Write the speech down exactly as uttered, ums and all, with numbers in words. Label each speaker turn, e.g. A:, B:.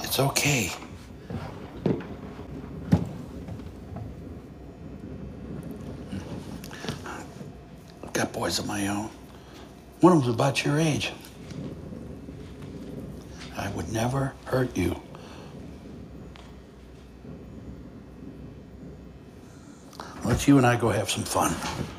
A: It's okay. I've got boys of my own. One of them's about your age. I would never hurt you. Let's you and I go have some fun.